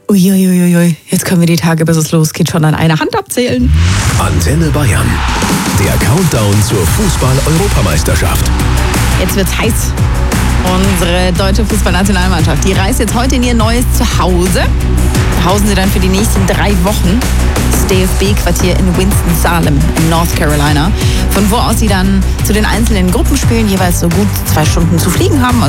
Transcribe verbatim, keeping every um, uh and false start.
Uiuiuiui, jetzt können wir die Tage, bis es losgeht, schon an einer Hand abzählen. Antenne Bayern. Der Countdown zur Fußball-Europameisterschaft. Jetzt wird's heiß. Unsere deutsche Fußballnationalmannschaft, die reist jetzt heute in ihr neues Zuhause. Da hausen sie dann für die nächsten drei Wochen. Das D F B-Quartier in Winston-Salem in North Carolina. Von wo aus sie dann zu den einzelnen Gruppenspielen jeweils so gut zwei Stunden zu fliegen haben.